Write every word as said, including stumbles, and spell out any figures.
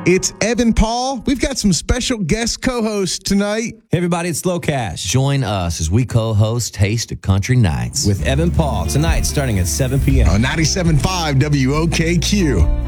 It's Evan Paul. We've got some special guest co-hosts tonight. Hey everybody, it's Slow Cash. Join us as we co-host Taste of Country Nights with Evan Paul tonight starting at seven p.m. on ninety-seven point five W O K Q.